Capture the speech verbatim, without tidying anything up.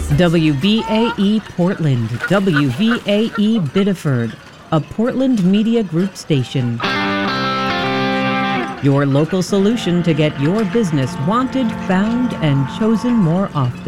W V A E Portland, W V A E Biddeford, a Portland Media Group station. Your local solution to get your business wanted, found, and chosen more often.